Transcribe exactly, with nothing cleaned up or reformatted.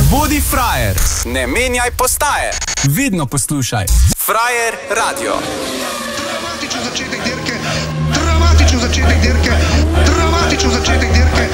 Bodi frajer, Ne menjaj postaje. vedno poslušaj Frajer radio. Dramatičen začetek dirke.